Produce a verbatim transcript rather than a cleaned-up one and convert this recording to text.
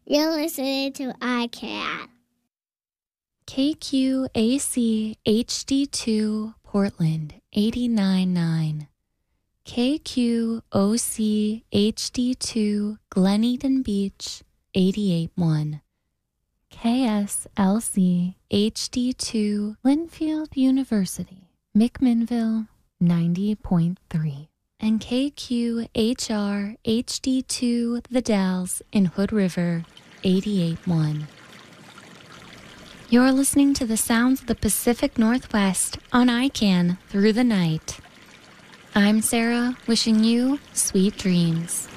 You're listening to iCat. K Q A C H D two Portland eighty-nine point nine. K Q O C H D two Glen Eden Beach eighty-eight point one. K S L C H D two Linfield University McMinnville ninety point three. And K Q H R H D two The Dalles in Hood River eighty-eight point one. You're listening to the sounds of the Pacific Northwest on I C A N through the night. I'm Sarah, wishing you sweet dreams.